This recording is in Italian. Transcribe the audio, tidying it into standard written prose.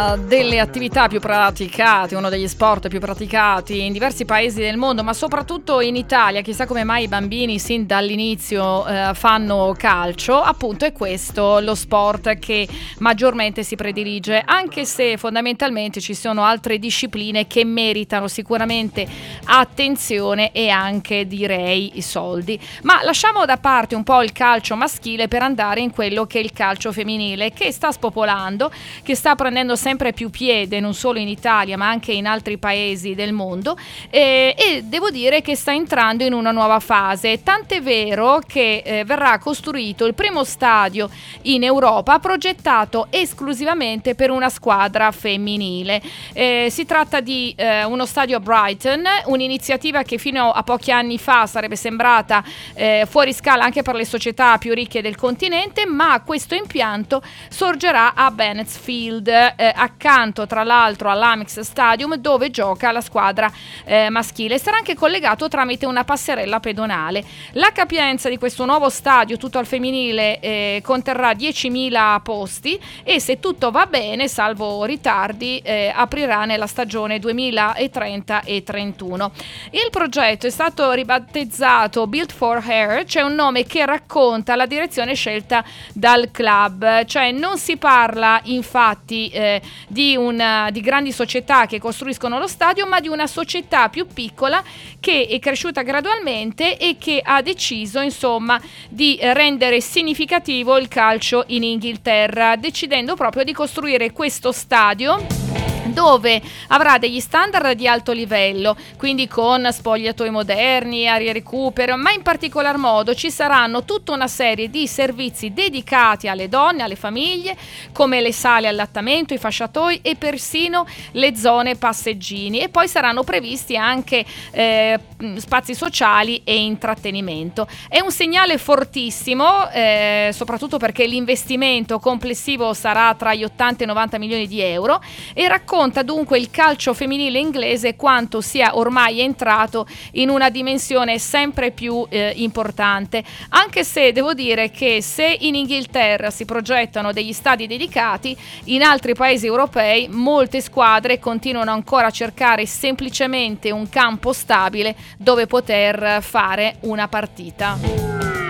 una delle attività più praticate, uno degli sport più praticati in diversi paesi del mondo, ma soprattutto in Italia. Chissà come mai i bambini sin dall'inizio fanno calcio. Appunto è questo lo sport che maggiormente si predilige, anche se fondamentalmente ci sono altre discipline che meritano sicuramente attenzione e anche, direi, i soldi. Ma lasciamo da parte un po' il calcio maschile per andare in quello che è il calcio femminile, che sta spopolando, che sta prendendo sempre più piede non solo in Italia ma anche in altri paesi del mondo, e devo dire che sta entrando in una nuova fase, tant'è vero che verrà costruito il primo stadio in Europa progettato esclusivamente per una squadra femminile. Si tratta di uno stadio a Brighton, un'iniziativa che fino a pochi anni fa sarebbe sembrata fuori scala anche per le società più ricche del continente, ma questo impianto sorgerà a Bennetts Field, accanto tra l'altro all'Amex Stadium dove gioca la squadra maschile. Sarà anche collegato tramite una passerella pedonale. La capienza di questo nuovo stadio tutto al femminile conterrà 10.000 posti e, se tutto va bene, salvo ritardi, aprirà nella stagione 2030 e 31. Il progetto è stato ribattezzato Built for Her, c'è un nome che racconta la direzione scelta dal club, cioè non si parla infatti di grandi società che costruiscono lo stadio, ma di una società più piccola che è cresciuta gradualmente e che ha deciso insomma di rendere significativo il calcio in Inghilterra, decidendo proprio di costruire questo stadio dove avrà degli standard di alto livello, quindi con spogliatoi moderni, aree recupero, ma in particolar modo ci saranno tutta una serie di servizi dedicati alle donne, alle famiglie, come le sale allattamento, i fasciatoi e persino le zone passeggini, e poi saranno previsti anche spazi sociali e intrattenimento. È un segnale fortissimo, soprattutto perché l'investimento complessivo sarà tra gli 80 e 90 milioni di euro e racconta dunque il calcio femminile inglese quanto sia ormai entrato in una dimensione sempre più importante, anche se devo dire che se in Inghilterra si progettano degli stadi dedicati, in altri paesi europei molte squadre continuano ancora a cercare semplicemente un campo stabile dove poter fare una partita.